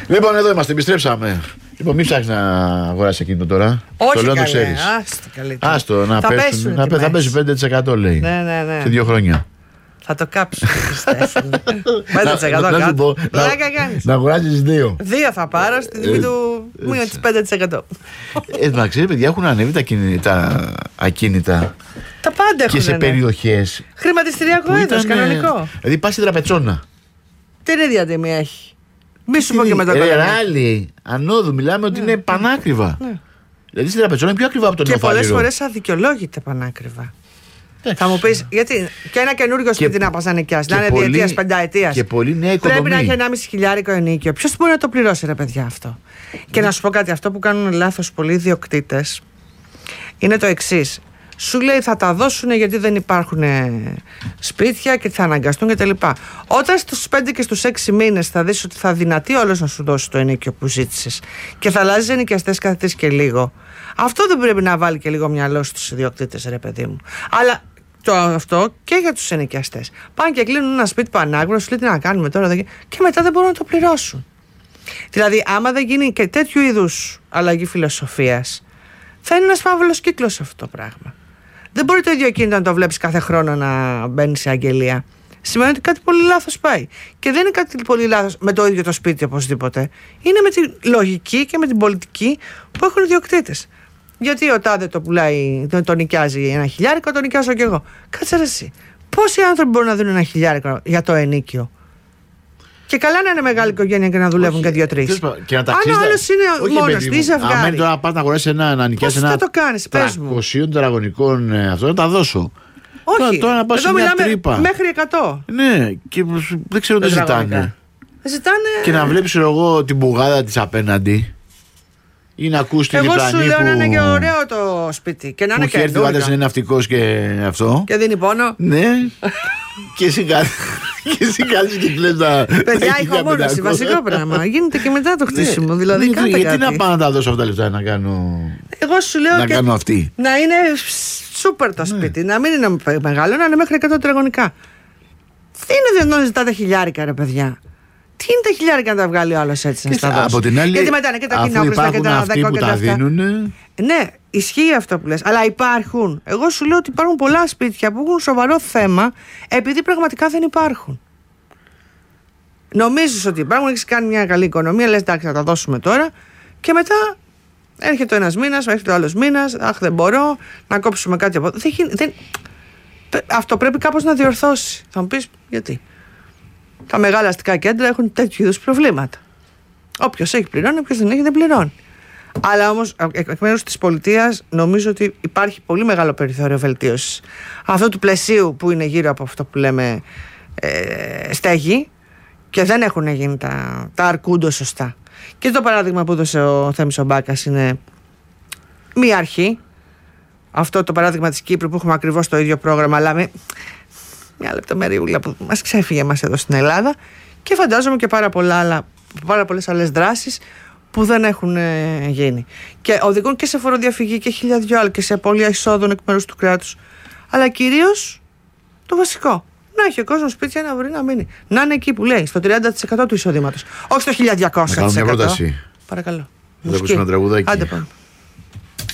Λοιπόν, εδώ είμαστε, επιστρέψαμε. Λοιπόν, μην ψάχνει να αγοράσει εκείνο τώρα. Όχι, το λέω να το καλέ, ξέρεις. άστο, να πέσουν. Θα πέσει 5% λέει. Ναι. Σε 2 χρόνια. Θα το κάψω. 5% να σου πω. Να αγοράσεις 2. 2 θα πάρω στη τιμή του μείον της 5%. Να ξέρεις, παιδιά, έχουν ανέβει τα ακίνητα. Τα πάντα έχουν. Και σε περιοχές. Χρηματιστηριακό έδος, κανονικό. Δηλαδή πας στην Τραπετσόνα. Την ίδια τιμή έχει. Μη σου πω και με το ράλι, ανόδου, μιλάμε ότι είναι πανάκριβα. Δηλαδή στην Τραπετσόνα είναι πιο ακριβά από τον Νεοφάλιρο. Και πολλές φορές αδικαιολόγητα πανάκριβα. Θα μου πεις, γιατί και ένα καινούριο σπίτι να πας να νοικιάσεις, να είναι διετίας, πενταετίας. Και πολύ νέα οικοδομή. Πρέπει να έχει 1,5 χιλιάρικο ενοίκιο. Ποιος μπορεί να το πληρώσει, ρε παιδιά, αυτό? Και να σου πω κάτι, αυτό που κάνουν λάθος πολλοί ιδιοκτήτες είναι το εξής. Σου λέει θα τα δώσουν γιατί δεν υπάρχουν σπίτια και θα αναγκαστούν κτλ. Όταν στους 5 και στους 6 μήνες θα δεις ότι θα δυνατεί όλος να σου δώσει το ενοίκιο που ζήτησες και θα αλλάζει ενοικιαστές κάθε 3 και λίγο, αυτό δεν πρέπει να βάλει και λίγο μυαλό στους ιδιοκτήτες, ρε παιδί μου? Αλλά αυτό και για τους ενοικιαστές. Πάνε και κλείνουν ένα σπίτι πανάγνωστο, σου λέει τι να κάνουμε τώρα, και μετά δεν μπορούν να το πληρώσουν. Δηλαδή, άμα δεν γίνει και τέτοιου είδους αλλαγή φιλοσοφίας, θα είναι ένας φαύλος κύκλος αυτό το πράγμα. Δεν μπορεί το ίδιο ακίνητο να το βλέπεις κάθε χρόνο να μπαίνει σε αγγελία. Σημαίνει ότι κάτι πολύ λάθος πάει. Και δεν είναι κάτι πολύ λάθος με το ίδιο το σπίτι οπωσδήποτε. Είναι με τη λογική και με την πολιτική που έχουν οι ιδιοκτήτες. Γιατί ο τάδε το πουλάει, το νοικιάζει 1 χιλιάρικο, το νοικιάζω κι εγώ. Κάτσε ρε εσύ. Πόσοι άνθρωποι μπορούν να δίνουν 1 χιλιάρικο για το ενοίκιο? Και καλά να είναι μεγάλη οικογένεια και να δουλεύουν και 2-3. Αν ο άλλος είναι μόνος του ή ζευγάρι. Αν τώρα πας να αγοράσεις να νοικιάσεις ένα. Πώς θα το κάνεις, πες μου? 300 τετραγωνικών αυτό να τα δώσω. Όχι. Τώρα να πας σε μια τρύπα. Μέχρι 100. Ναι, και δεν ξέρω τι ζητάνε. Και να βλέπεις εγώ την μπουγάδα της απέναντι. Ή να ακούς την διπλανή που... Εγώ σου λέω να είναι και ωραίο το σπίτι. Και να είναι και έρθει ο άντρας είναι ναυτικός και αυτό. Και δίνει πόνο. Ναι. Και εσύ κάθεσαι και κλαις τα... Παιδιά, η ηχομόνωση, βασικό πράγμα. Γίνεται και μετά το χτίσιμο. Δηλαδή, γιατί να πάω να τα δώσω αυτά τα λεφτά να κάνω... Εγώ σου λέω να κάνω αυτή. Να είναι σούπερ το σπίτι. Να μην είναι μεγάλο, να είναι μέχρι 100 τετραγωνικά. Τι είναι δυνατόν να ζητάτε χιλιάρικα, ρε παιδιά? Τι είναι τα χιλιάρικα να τα βγάλει ο άλλος έτσι να στα δώσει? Από την άλλη, γιατί μετά είναι και τα κοινόχρηστα και τα 10 και τα δίνουνε. Ναι, ισχύει αυτό που λες. Αλλά υπάρχουν. Εγώ σου λέω ότι υπάρχουν πολλά σπίτια που έχουν σοβαρό θέμα επειδή πραγματικά δεν υπάρχουν. Νομίζεις ότι υπάρχουν, έχεις κάνει μια καλή οικονομία, λες εντάξει θα τα δώσουμε τώρα και μετά έρχεται ο ένας μήνας, έρχεται ο άλλος μήνας, αχ δεν μπορώ να κόψουμε κάτι από... Αυτό πρέπει κάπως να διορθώσει. Θα μου πεις γιατί? Τα μεγάλα αστικά κέντρα έχουν τέτοιου είδους προβλήματα. Όποιος έχει πληρώνει, όποιος δεν έχει δεν πληρώνει. Αλλά όμως εκ μέρους της πολιτείας νομίζω ότι υπάρχει πολύ μεγάλο περιθώριο βελτίωσης αυτού του πλαισίου που είναι γύρω από αυτό που λέμε στέγη και δεν έχουν γίνει τα αρκούντο σωστά. Και το παράδειγμα που έδωσε ο Θέμης ο Μπάκας είναι μία αρχή. Αυτό το παράδειγμα της Κύπρου που έχουμε ακριβώς το ίδιο πρόγραμμα, αλλά με μια λεπτομεριούλα που μας ξέφυγε μας εδώ στην Ελλάδα, και φαντάζομαι και πάρα πολλές άλλες δράσεις που δεν έχουν γίνει και οδηγούν και σε φοροδιαφυγή και χιλιάδιο άλλα και σε απώλεια εισόδων εκ μέρους του κράτους, αλλά κυρίως το βασικό, να έχει ο κόσμος σπίτια να μπορεί να μείνει, να είναι εκεί που λέει στο 30% του εισοδήματος, όχι στο 1200%. Να κάνω μια πρόταση. Παρακαλώ. Θα ακούσουμε ένα τραγουδάκι. Άντε πάμε.